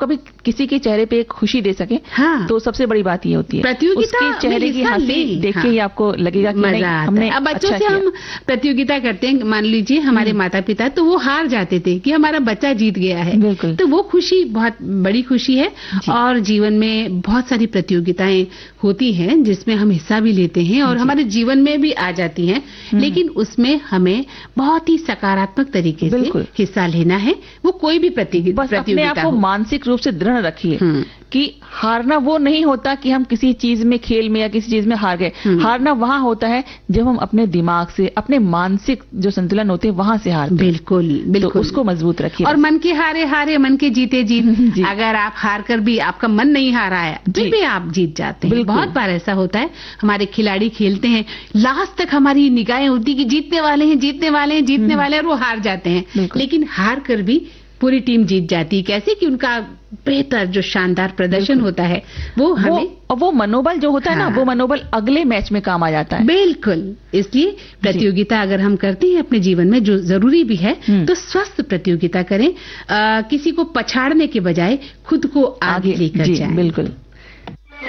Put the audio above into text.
कभी किसी के चेहरे पे खुशी दे सके, हाँ। तो सबसे बड़ी बात ये होती है। प्रतियोगिता उसके चेहरे की हंसी देख के ही आपको लगेगा कि नहीं, हमने अब बच्चों अच्छा से किया। हम प्रतियोगिता करते हैं, मान लीजिए हमारे माता पिता, तो वो हार जाते थे कि हमारा बच्चा जीत गया है, बिल्कुल। तो वो खुशी बहुत बड़ी खुशी है। और जीवन में बहुत सारी प्रतियोगिताएं होती हैं जिसमें हम हिस्सा भी लेते हैं और हमारे जीवन में भी आ जाती हैं, लेकिन उसमें हमें बहुत ही सकारात्मक तरीके से हिस्सा लेना है। वो कोई भी बस अपने आप को मानसिक रूप से दृढ़ रखिए कि हारना वो नहीं होता कि हम किसी चीज में, खेल में या किसी चीज में हार गए। हारना वहां होता है जब हम अपने दिमाग से, अपने मानसिक जो संतुलन होते हैं वहां से हारते हैं। बिल्कुल बिल्कुल, तो उसको मजबूत रखिए। और मन के हारे हारे, मन के जीते जीत। अगर आप हार कर भी आपका मन नहीं हारा है, फिर भी आप जीत जाते हैं। बहुत बार ऐसा होता है, हमारे खिलाड़ी खेलते हैं, लास्ट तक हमारी निगाहें होती कि जीतने वाले हैं, जीतने वाले हैं, जीतने वाले हैं, और वो हार जाते हैं। लेकिन हार कर भी पूरी टीम जीत जाती है। कैसे कि उनका बेहतर जो शानदार प्रदर्शन होता है वो हमें, वो मनोबल जो होता है ना, वो मनोबल अगले मैच में काम आ जाता है। बिल्कुल। इसलिए प्रतियोगिता अगर हम करते हैं अपने जीवन में, जो जरूरी भी है, तो स्वस्थ प्रतियोगिता करें। किसी को पछाड़ने के बजाय खुद को आगे लेकर जाएं। बिल्कुल।